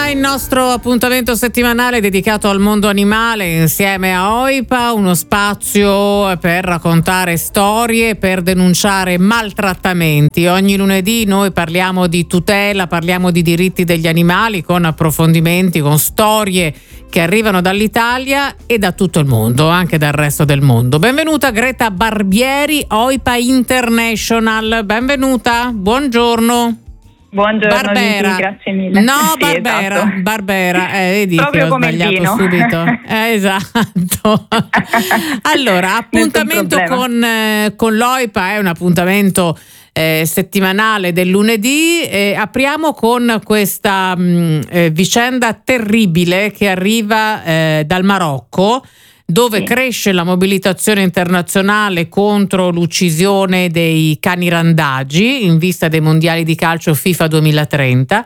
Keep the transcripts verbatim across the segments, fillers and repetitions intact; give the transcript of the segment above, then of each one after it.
il nostro appuntamento settimanale dedicato al mondo animale insieme a OIPA, uno spazio per raccontare storie, per denunciare maltrattamenti. Ogni lunedì noi parliamo di tutela, parliamo di diritti degli animali con approfondimenti, con storie che arrivano dall'Italia e da tutto il mondo, anche dal resto del mondo. Benvenuta Greta Barbieri, OIPA International. Benvenuta, buongiorno. Buongiorno Barbera. Gigi, grazie mille. No, sì, Barbera, esatto. Barbera, eh, vedi proprio che ho come sbagliato il vino. subito. Eh, esatto. Allora, appuntamento con, eh, con l'OIPA è un appuntamento eh, settimanale del lunedì. Eh, apriamo con questa mh, eh, vicenda terribile che arriva eh, dal Marocco, dove sì. cresce la mobilitazione internazionale contro l'uccisione dei cani randagi in vista dei mondiali di calcio FIFA duemilatrenta.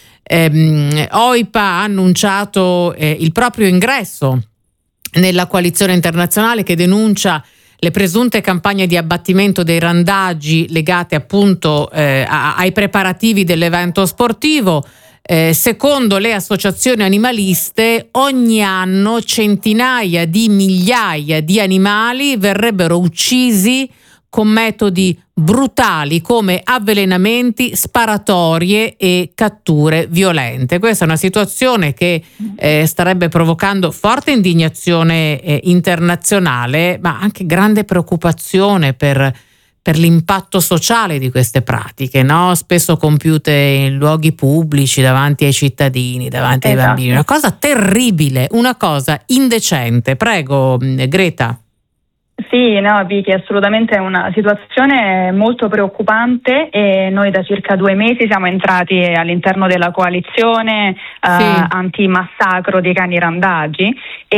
Eh, OIPA ha annunciato eh, il proprio ingresso nella coalizione internazionale che denuncia le presunte campagne di abbattimento dei randagi legate appunto eh, a, ai preparativi dell'evento sportivo. Eh, secondo le associazioni animaliste, ogni anno centinaia di migliaia di animali verrebbero uccisi con metodi brutali come avvelenamenti, sparatorie e catture violente. Questa è una situazione che eh, starebbe provocando forte indignazione eh, internazionale, ma anche grande preoccupazione per per l'impatto sociale di queste pratiche, no? Spesso compiute in luoghi pubblici, davanti ai cittadini, davanti esatto. ai bambini. Una cosa terribile, una cosa indecente. Prego, Greta. Sì, no, Vicky, assolutamente è una situazione molto preoccupante e noi da circa due mesi siamo entrati all'interno della coalizione sì. eh, anti-massacro dei cani randagi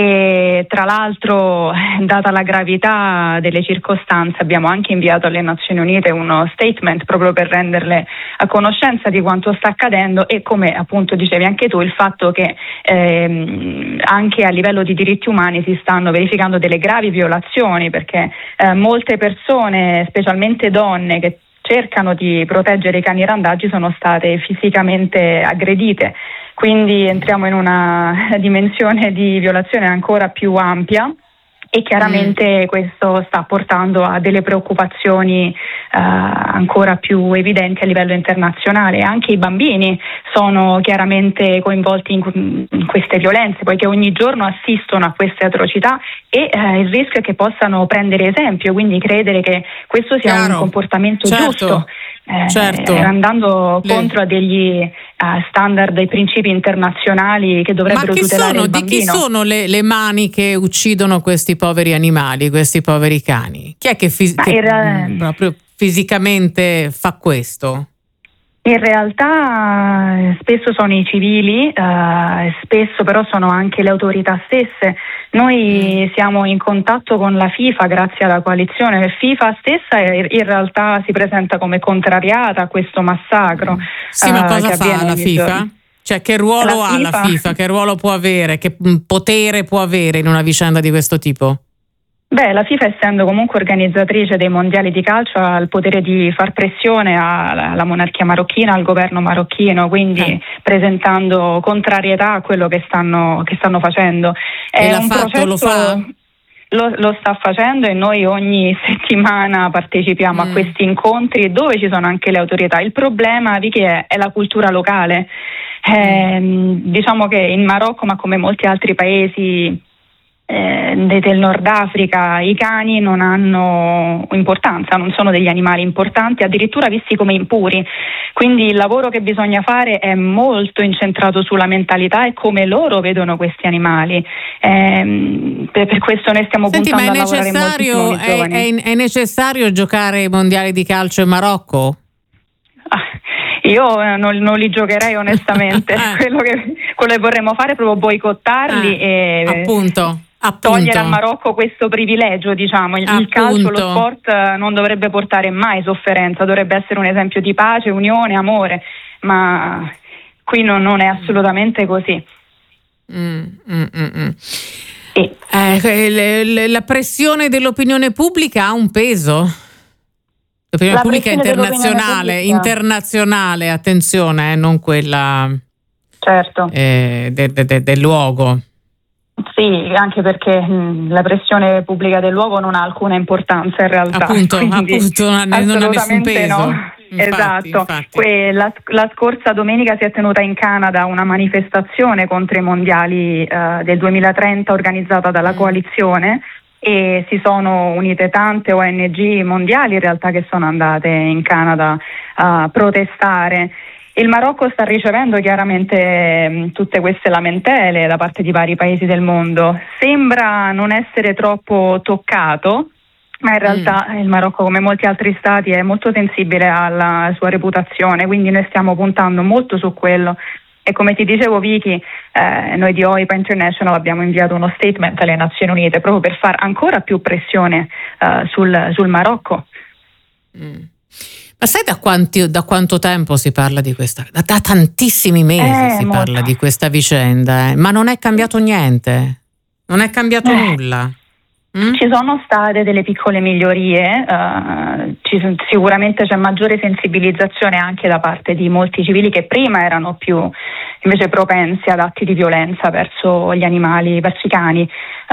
e tra l'altro, data la gravità delle circostanze, abbiamo anche inviato alle Nazioni Unite uno statement proprio per renderle a conoscenza di quanto sta accadendo e, come appunto dicevi anche tu, il fatto che ehm, anche a livello di diritti umani si stanno verificando delle gravi violazioni, perché eh, molte persone, specialmente donne che cercano di proteggere i cani randagi, sono state fisicamente aggredite. Quindi entriamo in una dimensione di violazione ancora più ampia e chiaramente mm. questo sta portando a delle preoccupazioni uh, ancora più evidenti a livello internazionale. Anche i bambini sono chiaramente coinvolti in, in queste violenze, poiché ogni giorno assistono a queste atrocità e uh, il rischio è che possano prendere esempio, quindi credere che questo sia Chiaro. un comportamento certo. giusto. Eh, certo. andando Le... contro a degli uh, standard e principi internazionali che dovrebbero Ma chi tutelare sono, il bambino. Di chi sono le, le mani che uccidono questi poveri animali, questi poveri cani? Chi è che, fis- che era... proprio fisicamente fa questo? In realtà spesso sono i civili, eh, spesso però sono anche le autorità stesse. Noi siamo in contatto con la FIFA grazie alla coalizione. La FIFA stessa in realtà si presenta come contrariata a questo massacro. Sì, ma cosa eh, fa la FIFA? Giorni. Cioè, che ruolo la ha FIFA? la FIFA? Che ruolo può avere? Che potere può avere in una vicenda di questo tipo? Beh, la FIFA, essendo comunque organizzatrice dei mondiali di calcio, ha il potere di far pressione alla monarchia marocchina, al governo marocchino, quindi eh. presentando contrarietà a quello che stanno, che stanno facendo. E È l'ha un fatto, processo, lo fa? Lo, lo sta facendo e noi ogni settimana partecipiamo mm. a questi incontri dove ci sono anche le autorità. Il problema, Vicky, è, è la cultura locale. Eh, mm. Diciamo che in Marocco, ma come molti altri paesi Eh, del Nord Africa, i cani non hanno importanza, non sono degli animali importanti, addirittura visti come impuri. Quindi il lavoro che bisogna fare è molto incentrato sulla mentalità e come loro vedono questi animali. Eh, per, per questo noi stiamo Senti, puntando ma è a lavorare moltissimo con i giovani. È, è, è necessario giocare i mondiali di calcio in Marocco? Ah, io non, non li giocherei onestamente. quello, che, quello che vorremmo fare è proprio boicottarli ah, e appunto. Appunto. togliere al Marocco questo privilegio, diciamo. Il, il calcio, lo sport non dovrebbe portare mai sofferenza, dovrebbe essere un esempio di pace, unione, amore, ma qui non, non è assolutamente così. Mm, mm, mm, mm. Sì. Eh, le, le, la pressione dell'opinione pubblica ha un peso? L'opinione la pubblica internazionale, pubblica. internazionale, attenzione, eh, non quella... certo. eh, de, de, de, del luogo. Sì, anche perché mh, la pressione pubblica del luogo non ha alcuna importanza in realtà. Appunto, appunto non, non ha nessun peso. No. Infatti, esatto. Infatti. Que- la, la scorsa domenica si è tenuta in Canada una manifestazione contro i mondiali uh, del duemilatrenta organizzata dalla mm. coalizione, e si sono unite tante O N G mondiali in realtà che sono andate in Canada a protestare. Il Marocco sta ricevendo chiaramente mh, tutte queste lamentele da parte di vari paesi del mondo. Sembra non essere troppo toccato, ma in realtà mm. il Marocco, come molti altri stati, è molto sensibile alla sua reputazione, quindi noi stiamo puntando molto su quello. E come ti dicevo, Vicky, eh, noi di O I P A International abbiamo inviato uno statement alle Nazioni Unite proprio per far ancora più pressione eh, sul, sul Marocco. Mm. Ma sai da, quanti, da quanto tempo si parla di questa? Da, da tantissimi mesi eh, si molto. parla di questa vicenda, eh. Ma non è cambiato niente, non è cambiato eh. nulla. Mm? Ci sono state delle piccole migliorie, uh, ci, sicuramente c'è maggiore sensibilizzazione anche da parte di molti civili che prima erano più invece propensi ad atti di violenza verso gli animali, verso i cani.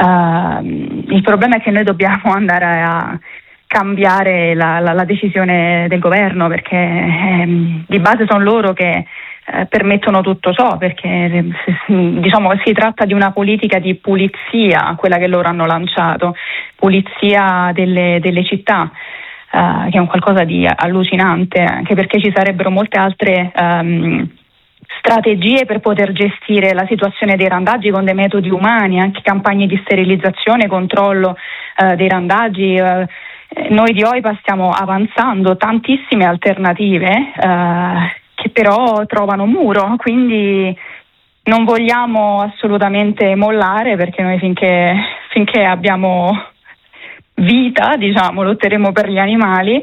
Uh, il problema è che noi dobbiamo andare a cambiare la, la, la decisione del governo, perché ehm, di base sono loro che eh, permettono tutto ciò, perché diciamo si tratta di una politica di pulizia, quella che loro hanno lanciato, pulizia delle, delle città, eh, che è un qualcosa di allucinante, anche perché ci sarebbero molte altre ehm, strategie per poter gestire la situazione dei randaggi con dei metodi umani, anche campagne di sterilizzazione, controllo eh, dei randaggi. eh, Noi di O I P A stiamo avanzando tantissime alternative eh, che però trovano muro, quindi non vogliamo assolutamente mollare, perché noi finché, finché abbiamo vita, diciamo, lotteremo per gli animali.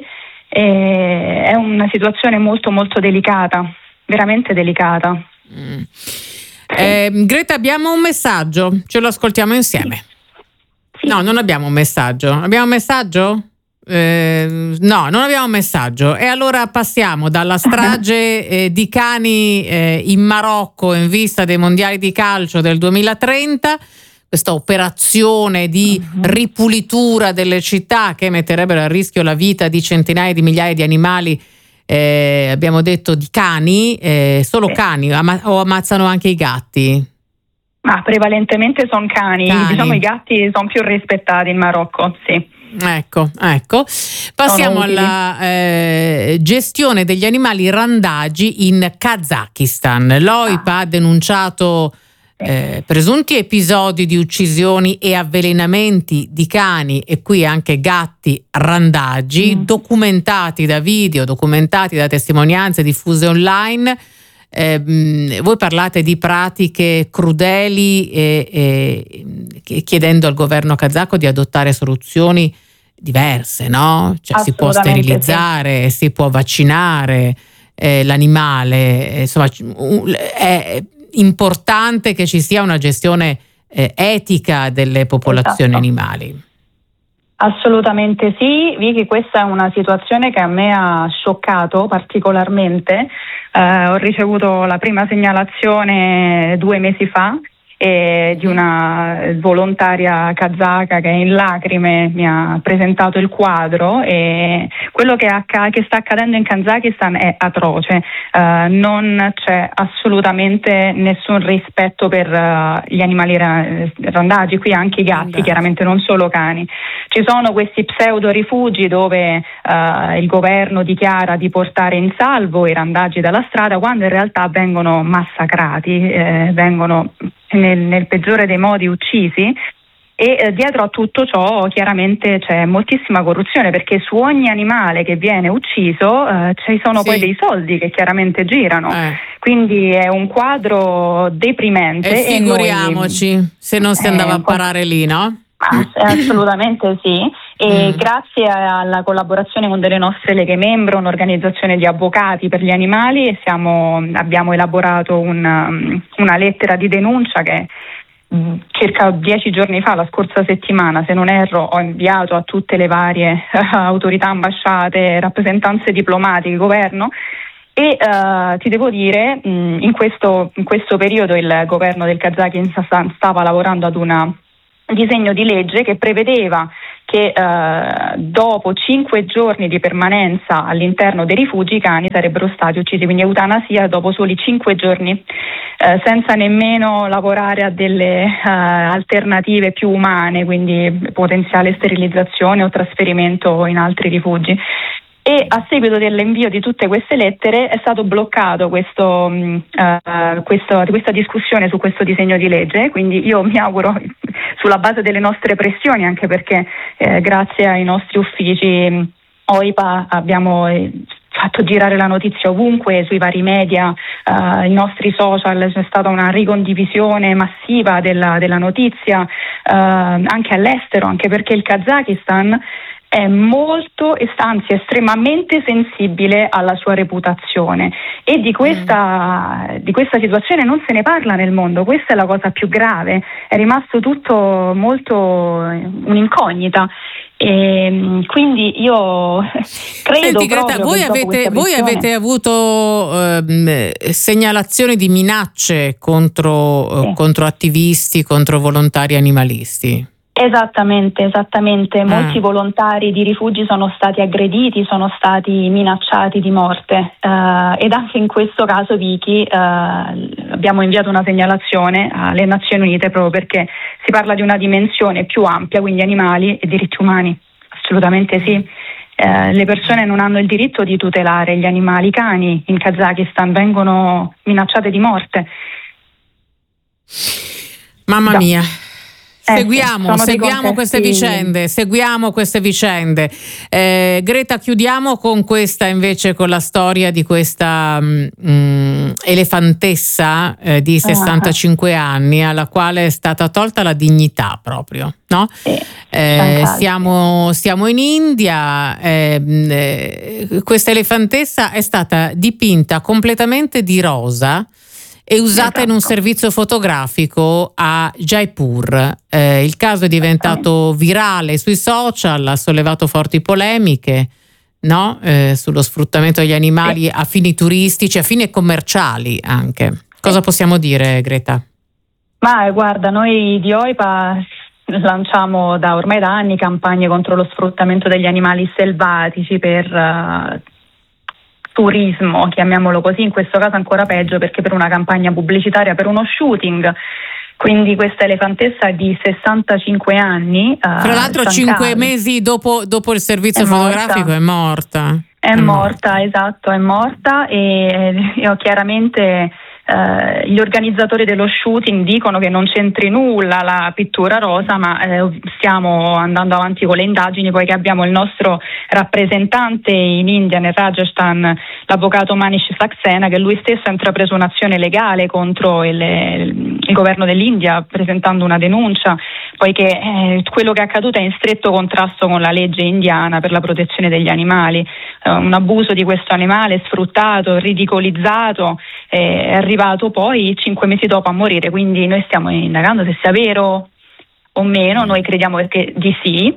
E è una situazione molto molto delicata, veramente delicata. Mm. Eh, Greta, abbiamo un messaggio, ce lo ascoltiamo insieme. Sì. No, non abbiamo un messaggio. Abbiamo un messaggio? Eh, no, non abbiamo un messaggio. E allora passiamo dalla strage eh, di cani eh, in Marocco in vista dei mondiali di calcio del duemilatrenta, questa operazione di ripulitura delle città che metterebbero a rischio la vita di centinaia di migliaia di animali, eh, abbiamo detto di cani, eh, solo sì. cani ama- o ammazzano anche i gatti? Ma prevalentemente sono cani. cani, diciamo i gatti sono più rispettati in Marocco, sì. Ecco, ecco. Passiamo alla eh, gestione degli animali randagi in Kazakistan. L'O I P A ah. ha denunciato eh, presunti episodi di uccisioni e avvelenamenti di cani e qui anche gatti randagi, mm. documentati da video, documentati da testimonianze diffuse online. Eh, voi parlate di pratiche crudeli e, e chiedendo al governo kazako di adottare soluzioni diverse, no? Cioè si può sterilizzare, sì. si può vaccinare eh, l'animale, insomma è importante che ci sia una gestione eh, etica delle popolazioni esatto. animali. Assolutamente sì, Vicky, questa è una situazione che a me ha scioccato particolarmente. Eh, ho ricevuto la prima segnalazione due mesi fa e di una volontaria kazaka che in lacrime mi ha presentato il quadro, e quello che, acc- che sta accadendo in Kazakistan è atroce. Uh, non c'è assolutamente nessun rispetto per uh, gli animali ra- randagi, qui anche i gatti, Andate. chiaramente non solo cani. Ci sono questi pseudo rifugi dove uh, il governo dichiara di portare in salvo i randagi dalla strada, quando in realtà vengono massacrati, eh, vengono Nel, nel peggiore dei modi uccisi, e eh, dietro a tutto ciò chiaramente c'è moltissima corruzione, perché su ogni animale che viene ucciso eh, ci sono sì. poi dei soldi che chiaramente girano, eh. quindi è un quadro deprimente. E figuriamoci e noi, se non si andava a parare lì, no? Assolutamente sì, e mm. grazie alla collaborazione con delle nostre leghe membro, un'organizzazione di avvocati per gli animali, siamo, abbiamo elaborato una, una lettera di denuncia che circa dieci giorni fa, la scorsa settimana se non erro, ho inviato a tutte le varie uh, autorità, ambasciate, rappresentanze diplomatiche, governo, E uh, ti devo dire, mh, in, questo, in questo periodo il governo del Kazakistan stava lavorando ad un disegno di legge che prevedeva che uh, dopo cinque giorni di permanenza all'interno dei rifugi i cani sarebbero stati uccisi, quindi eutanasia dopo soli cinque giorni, uh, senza nemmeno lavorare a delle uh, alternative più umane, quindi potenziale sterilizzazione o trasferimento in altri rifugi. E a seguito dell'invio di tutte queste lettere è stato bloccato questo, uh, questo, questa discussione su questo disegno di legge, quindi io mi auguro, sulla base delle nostre pressioni, anche perché eh, grazie ai nostri uffici O I P A abbiamo eh, fatto girare la notizia ovunque, sui vari media, uh, i nostri social, c'è stata una ricondivisione massiva della, della notizia, uh, anche all'estero, anche perché il Kazakistan è molto, anzi estremamente sensibile alla sua reputazione, e di questa, mm. di questa situazione non se ne parla nel mondo. Questa è la cosa più grave, è rimasto tutto molto un'incognita. E quindi io credo. Senti, Greta, voi avete, voi avete avuto eh, segnalazioni di minacce contro, sì. contro attivisti, contro volontari animalisti? Esattamente, esattamente. Ah. Molti volontari di rifugi sono stati aggrediti, sono stati minacciati di morte, uh, ed anche in questo caso, Vicky, uh, abbiamo inviato una segnalazione alle Nazioni Unite proprio perché si parla di una dimensione più ampia, quindi animali e diritti umani. Assolutamente sì. Uh, le persone non hanno il diritto di tutelare gli animali. I cani in Kazakistan vengono minacciate di morte. Mamma Già. mia. Seguiamo, eh sì, seguiamo queste vicende, seguiamo queste vicende. Eh, Greta, chiudiamo con questa invece, con la storia di questa mh, elefantessa eh, di sessantacinque ah. anni, alla quale è stata tolta la dignità proprio, no? Sì, eh, siamo, siamo in India, eh, eh, questa elefantessa è stata dipinta completamente di rosa e usata esatto. in un servizio fotografico a Jaipur. Eh, il caso è diventato virale sui social, ha sollevato forti polemiche, no? Eh, sullo sfruttamento degli animali a fini turistici, a fini commerciali anche. Cosa possiamo dire, Greta? Ma guarda, noi di O I P A lanciamo da ormai da anni campagne contro lo sfruttamento degli animali selvatici per uh, turismo, chiamiamolo così, in questo caso ancora peggio perché per una campagna pubblicitaria, per uno shooting. Quindi questa elefantessa di sessantacinque anni, tra l'altro cinque mesi dopo, dopo il servizio è fotografico morta. è morta è, è morta, morta esatto, è morta e io chiaramente Uh, gli organizzatori dello shooting dicono che non c'entri nulla la pittura rosa, ma eh, stiamo andando avanti con le indagini, poiché abbiamo il nostro rappresentante in India, nel Rajasthan, l'avvocato Manish Saxena, che lui stesso ha intrapreso un'azione legale contro il, il governo dell'India, presentando una denuncia, poiché eh, quello che è accaduto è in stretto contrasto con la legge indiana per la protezione degli animali. Uh, un abuso di questo animale, sfruttato, ridicolizzato, eh, è arrivato poi cinque mesi dopo a morire, quindi noi stiamo indagando se sia vero o meno, noi crediamo che di sì,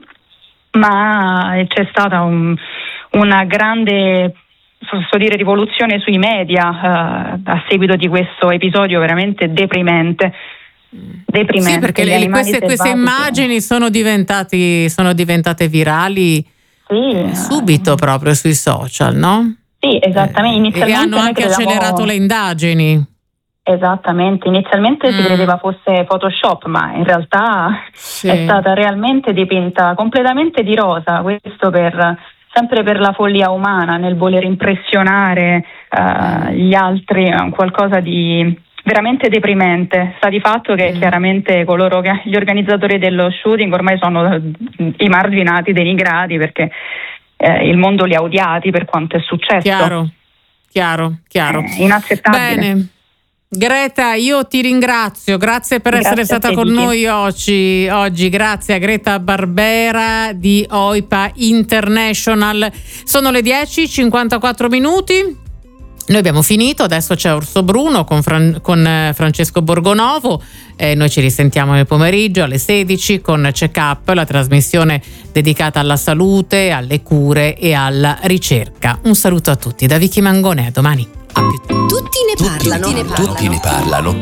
ma c'è stata un, una grande, posso dire, rivoluzione sui media uh, a seguito di questo episodio veramente deprimente. deprimente. Sì, perché le, queste, queste immagini sono diventati, sono diventate virali sì. eh, subito proprio sui social, no? Sì, esattamente. Inizialmente e hanno anche credevamo... accelerato le indagini. Esattamente, inizialmente mm. si credeva fosse Photoshop, ma in realtà sì. è stata realmente dipinta completamente di rosa, questo per sempre per la follia umana, nel voler impressionare uh, gli altri, qualcosa di veramente deprimente. Sta di fatto che mm. chiaramente coloro che gli organizzatori dello shooting ormai sono i marginati, denigrati, perché eh, il mondo li ha odiati per quanto è successo. Chiaro, chiaro, chiaro. Eh, inaccettabile. Bene. Greta, io ti ringrazio, grazie per grazie essere stata con noi oggi, oggi, grazie a Greta Barbera di O I P A International. Sono le dieci e cinquantaquattro minuti. Noi abbiamo finito, adesso c'è Orso Bruno con, Fran- con Francesco Borgonovo, eh, noi ci risentiamo nel pomeriggio alle sedici con Check Up, la trasmissione dedicata alla salute, alle cure e alla ricerca. Un saluto a tutti da Vicky Mangone, a domani. A più. Tutti ne parlano. Tutti ne parlano. Tutti ne parlano.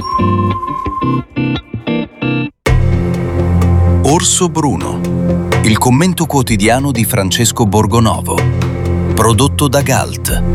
Orso Bruno, il commento quotidiano di Francesco Borgonovo, prodotto da Galt.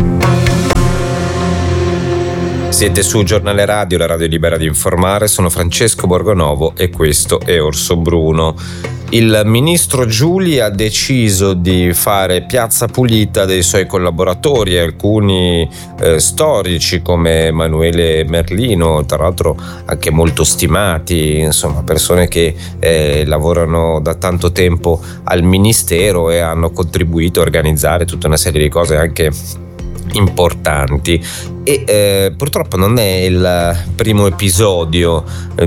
Siete su Giornale Radio, la radio libera di informare, sono Francesco Borgonovo e questo è Orso Bruno. Il ministro Giuli ha deciso di fare piazza pulita dei suoi collaboratori, alcuni eh, storici come Emanuele Merlino, tra l'altro anche molto stimati, insomma persone che eh, lavorano da tanto tempo al ministero e hanno contribuito a organizzare tutta una serie di cose anche importanti. E eh, purtroppo non è il primo episodio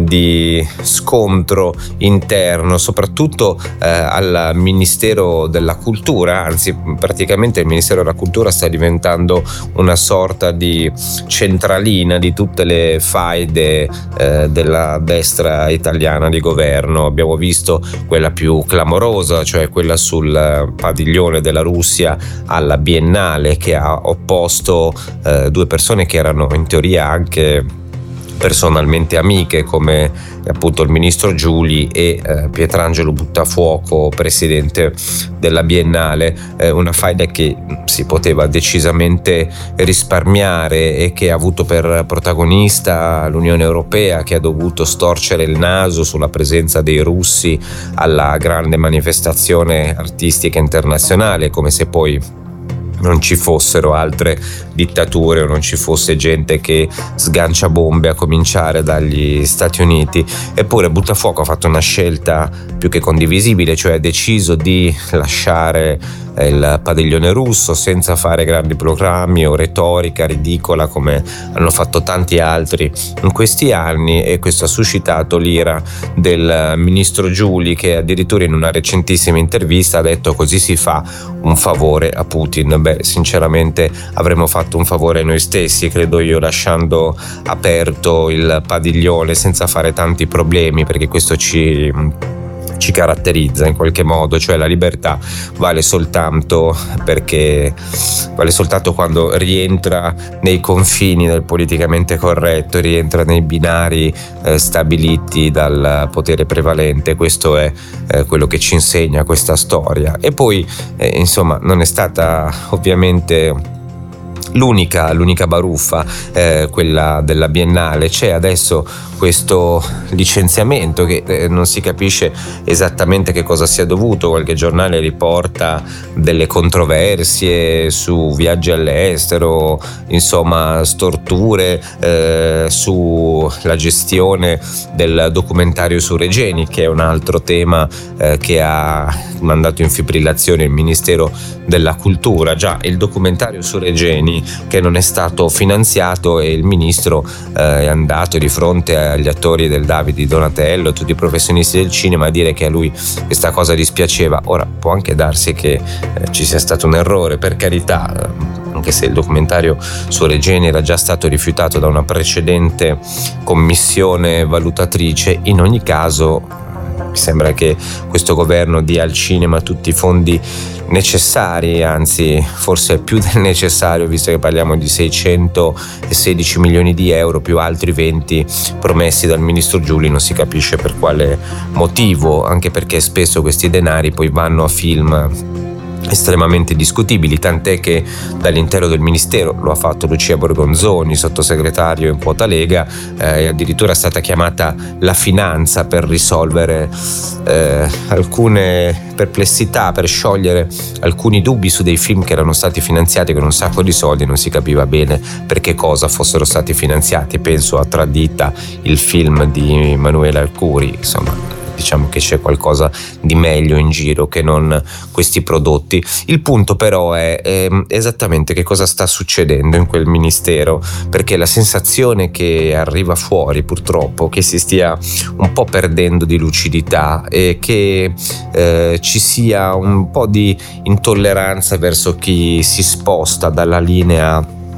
di scontro interno, soprattutto eh, al Ministero della Cultura, anzi praticamente il Ministero della Cultura sta diventando una sorta di centralina di tutte le faide eh, della destra italiana di governo. Abbiamo visto quella più clamorosa, cioè quella sul padiglione della Russia alla Biennale, che ha opposto eh, due persone che erano in teoria anche personalmente amiche, come appunto il ministro Giuli e eh, Pietrangelo Buttafuoco, presidente della Biennale, eh, una faida che si poteva decisamente risparmiare e che ha avuto per protagonista l'Unione Europea, che ha dovuto storcere il naso sulla presenza dei russi alla grande manifestazione artistica internazionale, come se poi non ci fossero altre dittature o non ci fosse gente che sgancia bombe, a cominciare dagli Stati Uniti. Eppure Buttafuoco ha fatto una scelta più che condivisibile, cioè ha deciso di lasciare il padiglione russo senza fare grandi proclami o retorica ridicola come hanno fatto tanti altri in questi anni, e questo ha suscitato l'ira del ministro Giuli, che addirittura in una recentissima intervista ha detto: così si fa un favore a Putin. Beh, sinceramente avremmo fatto un favore a noi stessi, credo io, lasciando aperto il padiglione senza fare tanti problemi, perché questo ci ci caratterizza in qualche modo, cioè la libertà vale soltanto perché vale soltanto quando rientra nei confini del politicamente corretto, rientra nei binari eh, stabiliti dal potere prevalente. Questo è eh, quello che ci insegna questa storia. E poi eh, insomma non è stata ovviamente L'unica, l'unica baruffa, eh, quella della Biennale. C'è adesso questo licenziamento che eh, non si capisce esattamente che cosa sia dovuto. Qualche giornale riporta delle controversie su viaggi all'estero, insomma storture, eh, sulla gestione del documentario su Regeni, che è un altro tema eh, che ha mandato in fibrillazione il Ministero della Cultura. Già, il documentario su Regeni che non è stato finanziato, e il ministro eh, è andato di fronte agli attori del David di Donatello, tutti i professionisti del cinema, a dire che a lui questa cosa dispiaceva. Ora può anche darsi che eh, ci sia stato un errore, per carità, anche se il documentario su Regeni era già stato rifiutato da una precedente commissione valutatrice. In ogni caso mi sembra che questo governo dia al cinema tutti i fondi necessari, anzi forse più del necessario, visto che parliamo di seicentosedici milioni di euro più altri venti promessi dal ministro Giuli. Non si capisce per quale motivo, anche perché spesso questi denari poi vanno a film estremamente discutibili, tant'è che dall'interno del ministero lo ha fatto Lucia Borgonzoni, sottosegretario in quota Lega, eh, addirittura è stata chiamata la finanza per risolvere eh, alcune perplessità, per sciogliere alcuni dubbi su dei film che erano stati finanziati con un sacco di soldi. Non si capiva bene per che cosa fossero stati finanziati. Penso a Tradita, il film di Emanuele Arcuri. Insomma, diciamo che c'è qualcosa di meglio in giro che non questi prodotti. Il punto però è, è esattamente che cosa sta succedendo in quel ministero, perché la sensazione che arriva fuori purtroppo che si stia un po' perdendo di lucidità e che eh, ci sia un po' di intolleranza verso chi si sposta dalla linea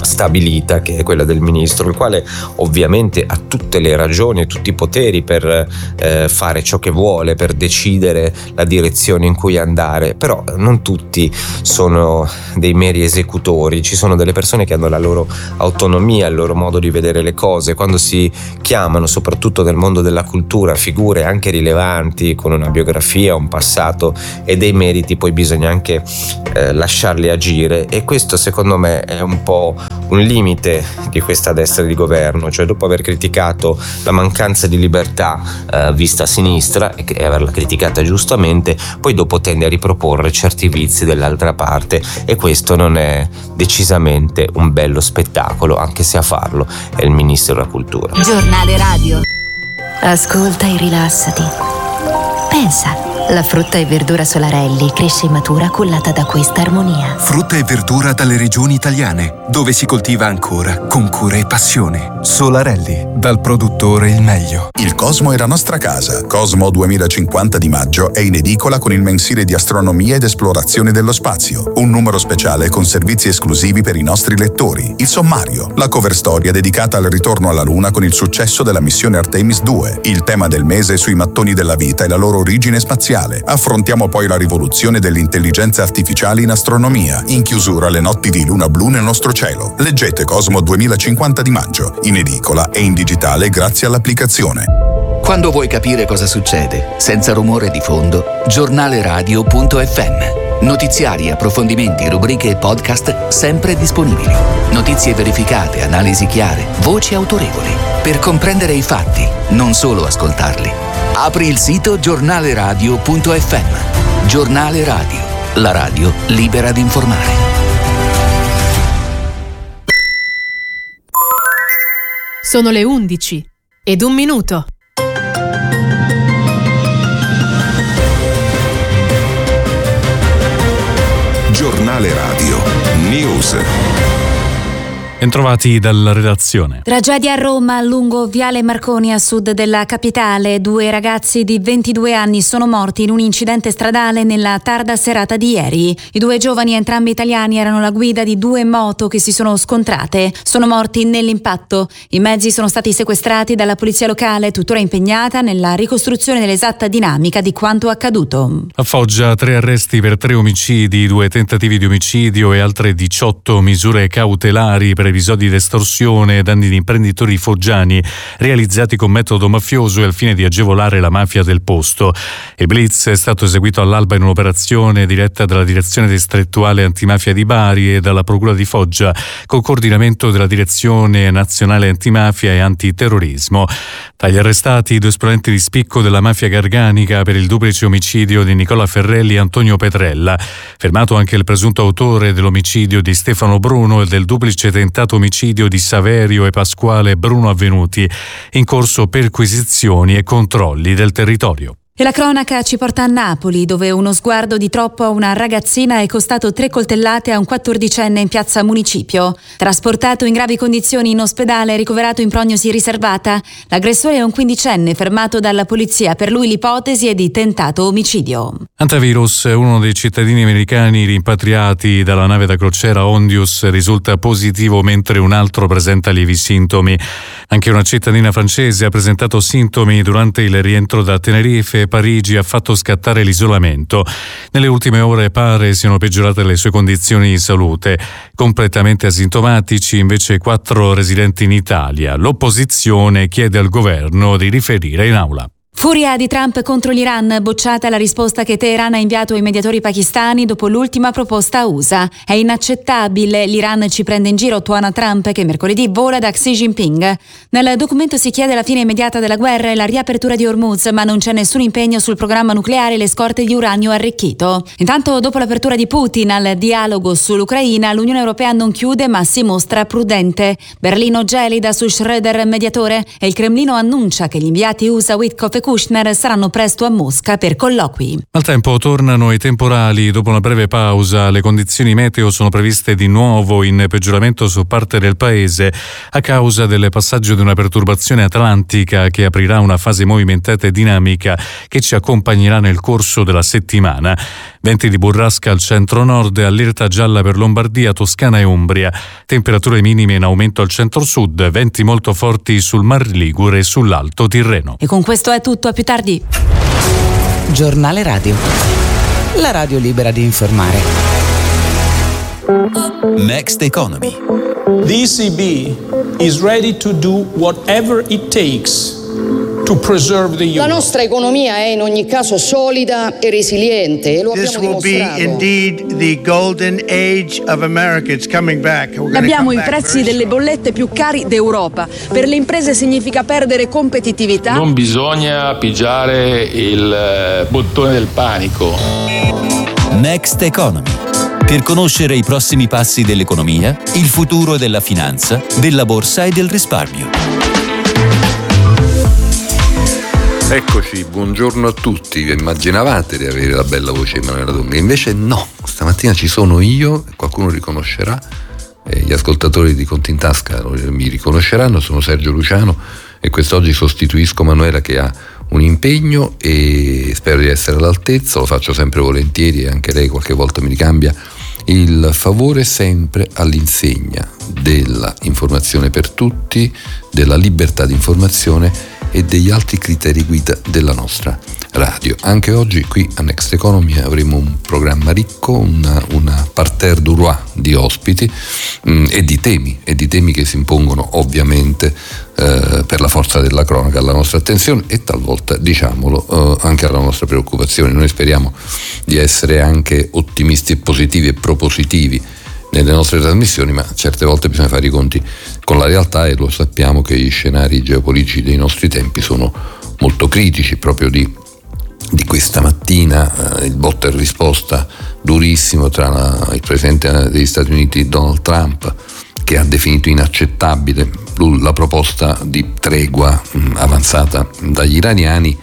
stabilita, che è quella del ministro, il quale ovviamente ha tutte le ragioni e tutti i poteri per eh, fare ciò che vuole, per decidere la direzione in cui andare, però non tutti sono dei meri esecutori, ci sono delle persone che hanno la loro autonomia, il loro modo di vedere le cose. Quando si chiamano, soprattutto nel mondo della cultura, figure anche rilevanti con una biografia, un passato e dei meriti, poi bisogna anche eh, lasciarli agire, e questo secondo me è un po' un limite di questa destra di governo, cioè dopo aver criticato la mancanza di libertà eh, vista a sinistra e, e averla criticata giustamente, poi dopo tende a riproporre certi vizi dell'altra parte, e questo non è decisamente un bello spettacolo, anche se a farlo è il ministro della cultura. Giornale radio. Ascolta e rilassati. Pensa. La frutta e verdura Solarelli cresce e matura cullata da questa armonia. Frutta e verdura dalle regioni italiane, dove si coltiva ancora con cura e passione. Solarelli, dal produttore il meglio. Il Cosmo è la nostra casa. Cosmo duemilacinquanta di maggio è in edicola con il mensile di astronomia ed esplorazione dello spazio. Un numero speciale con servizi esclusivi per i nostri lettori. Il sommario, la cover storia dedicata al ritorno alla Luna con il successo della missione Artemis due. Il tema del mese sui mattoni della vita e la loro origine spaziale. Affrontiamo poi la rivoluzione dell'intelligenza artificiale in astronomia. In chiusura le notti di luna blu nel nostro cielo. Leggete Cosmo duemilacinquanta di maggio, in edicola e in digitale grazie all'applicazione. Quando vuoi capire cosa succede, senza rumore di fondo, giornale radio punto effe emme. Notiziari, approfondimenti, rubriche e podcast sempre disponibili. Notizie verificate, analisi chiare, voci autorevoli. Per comprendere i fatti, non solo ascoltarli. Apri il sito giornale radio punto effe emme. Giornale Radio, la radio libera di informare. Sono le undici ed un minuto. Giornale Radio News. Bentrovati dalla redazione. Tragedia a Roma, lungo Viale Marconi a sud della capitale. Due ragazzi di ventidue anni sono morti in un incidente stradale nella tarda serata di ieri. I due giovani, entrambi italiani, erano alla guida di due moto che si sono scontrate. Sono morti nell'impatto. I mezzi sono stati sequestrati dalla polizia locale, tuttora impegnata nella ricostruzione dell'esatta dinamica di quanto accaduto. A Foggia tre arresti per tre omicidi, due tentativi di omicidio e altre diciotto misure cautelari per episodi di estorsione e danni di imprenditori foggiani realizzati con metodo mafioso e al fine di agevolare la mafia del posto. Il blitz è stato eseguito all'alba in un'operazione diretta dalla Direzione Distrettuale Antimafia di Bari e dalla Procura di Foggia, col coordinamento della Direzione Nazionale Antimafia e Antiterrorismo. Tra gli arrestati, due esponenti di spicco della mafia garganica per il duplice omicidio di Nicola Ferrelli e Antonio Petrella. Fermato anche il presunto autore dell'omicidio di Stefano Bruno e del duplice tentato omicidio di Saverio e Pasquale Bruno avvenuti. In corso perquisizioni e controlli del territorio. E la cronaca ci porta a Napoli, dove uno sguardo di troppo a una ragazzina è costato tre coltellate a un quattordicenne in piazza Municipio. Trasportato in gravi condizioni in ospedale e ricoverato in prognosi riservata, l'aggressore è un quindicenne fermato dalla polizia. Per lui l'ipotesi è di tentato omicidio. Antivirus, uno dei cittadini americani rimpatriati dalla nave da crociera Ondius, risulta positivo mentre un altro presenta lievi sintomi. Anche una cittadina francese ha presentato sintomi durante il rientro da Tenerife. Parigi ha fatto scattare l'isolamento. Nelle ultime ore pare siano peggiorate le sue condizioni di salute. Completamente asintomatici invece quattro residenti in Italia. L'opposizione chiede al governo di riferire in aula. Furia di Trump contro l'Iran, bocciata la risposta che Teheran ha inviato ai mediatori pakistani dopo l'ultima proposta U S A. È inaccettabile, l'Iran ci prende in giro, tuona Trump, che mercoledì vola da Xi Jinping. Nel documento si chiede la fine immediata della guerra e la riapertura di Hormuz, ma non c'è nessun impegno sul programma nucleare e le scorte di uranio arricchito. Intanto, dopo l'apertura di Putin al dialogo sull'Ucraina, l'Unione Europea non chiude ma si mostra prudente. Berlino gelida su Schröder mediatore e il Cremlino annuncia che gli inviati U S A Witkoff e Kushner saranno presto a Mosca per colloqui. Al tempo tornano i temporali. Dopo una breve pausa, le condizioni meteo sono previste di nuovo in peggioramento su parte del paese a causa del passaggio di una perturbazione atlantica che aprirà una fase movimentata e dinamica che ci accompagnerà nel corso della settimana. Venti di burrasca al centro-nord, allerta gialla per Lombardia, Toscana e Umbria. Temperature minime in aumento al centro-sud, venti molto forti sul Mar Ligure e sull'Alto Tirreno. E con questo è tutto, a più tardi. Giornale Radio. La radio libera di informare. Next Economy. The E C B is ready to do whatever it takes to preserve the euro. La nostra economia è in ogni caso solida e resiliente e lo This abbiamo will dimostrato. be indeed the golden age of America. It's coming back. We're gonna Abbiamo come i back prezzi very delle bollette più cari d'Europa. Per le imprese significa perdere competitività. Non bisogna pigiare il bottone del panico. Next Economy. Per conoscere i prossimi passi dell'economia, il futuro della finanza, della borsa e del risparmio. Eccoci, buongiorno a tutti. Immaginavate di avere la bella voce di Emanuela Donghi, invece no, stamattina ci sono io, qualcuno riconoscerà, eh, gli ascoltatori di Conti in Tasca mi riconosceranno, sono Sergio Luciano e quest'oggi sostituisco Manuela che ha un impegno e spero di essere all'altezza, lo faccio sempre volentieri e anche lei qualche volta mi ricambia il favore, sempre all'insegna della informazione per tutti, della libertà di informazione e degli altri criteri guida della nostra radio. Anche oggi qui a Next Economy avremo un programma ricco, una, una parterre du roi di ospiti mh, e di temi, e di temi che si impongono ovviamente eh, per la forza della cronaca alla nostra attenzione e talvolta, diciamolo, eh, anche alla nostra preoccupazione. Noi speriamo di essere anche ottimisti e positivi e propositivi nelle nostre trasmissioni, ma certe volte bisogna fare i conti con la realtà e lo sappiamo che gli scenari geopolitici dei nostri tempi sono molto critici. Proprio di, di questa mattina eh, il botta e risposta durissimo tra la, il presidente degli Stati Uniti Donald Trump, che ha definito inaccettabile la proposta di tregua mh, avanzata dagli iraniani,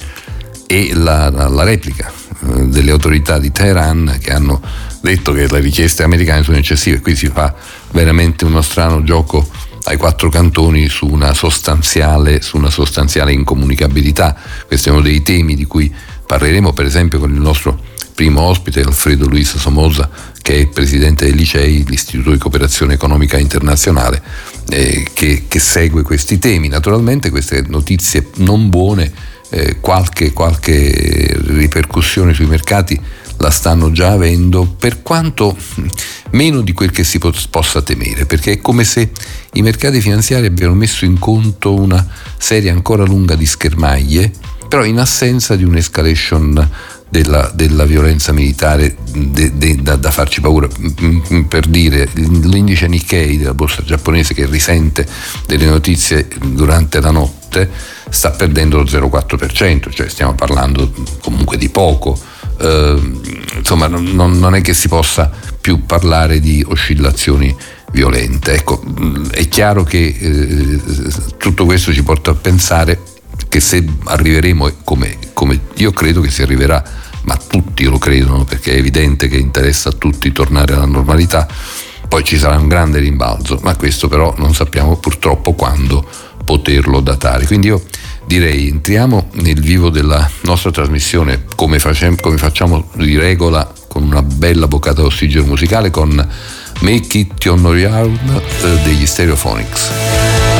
e la, la, la replica eh, delle autorità di Teheran che hanno detto che le richieste americane sono eccessive. Qui si fa veramente uno strano gioco ai quattro cantoni su una sostanziale, su una sostanziale incomunicabilità. Questo è uno dei temi di cui parleremo per esempio con il nostro primo ospite Alfredo Luis Somoza, che è il presidente dell'I C E I, l'Istituto di Cooperazione Economica Internazionale, eh, che, che segue questi temi. Naturalmente queste notizie non buone, eh, qualche, qualche ripercussione sui mercati la stanno già avendo, per quanto meno di quel che si possa temere, perché è come se i mercati finanziari abbiano messo in conto una serie ancora lunga di schermaglie, però in assenza di un'escalation della, della violenza militare de, de, da, da farci paura. Per dire, l'indice Nikkei della borsa giapponese, che risente delle notizie durante la notte, sta perdendo lo zero virgola quattro per cento, cioè stiamo parlando comunque di poco. Uh, insomma non, non è che si possa più parlare di oscillazioni violente. Ecco, è chiaro che eh, tutto questo ci porta a pensare che se arriveremo, come, come io credo che si arriverà, ma tutti lo credono perché è evidente che interessa a tutti tornare alla normalità, poi ci sarà un grande rimbalzo, ma questo però non sappiamo purtroppo quando poterlo datare. Quindi io direi entriamo nel vivo della nostra trasmissione come, facem- come facciamo di regola, con una bella boccata d'ossigeno musicale, con Make It Your Own eh, degli Stereophonics.